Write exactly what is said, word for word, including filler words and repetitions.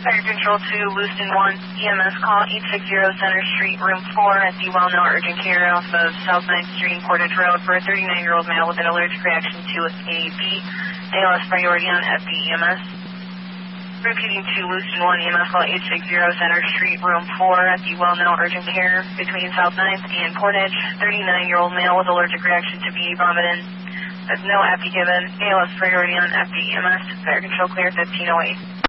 Fire Control two, Lewiston one, E M S call eight six zero Center Street, Room four at the well-known urgent care off of South ninth Street, Portage Road for a thirty-nine-year-old male with an allergic reaction to A B. A L S priority on F D E M S. Repeating to Lewiston one, E M S call eight six zero Center Street, Room four at the well-known urgent care between South ninth and Portage. thirty-nine-year-old male with allergic reaction to B, vomiting. There's no A P I given. A L S priority on F D E M S. Fire Control clear fifteen oh eight.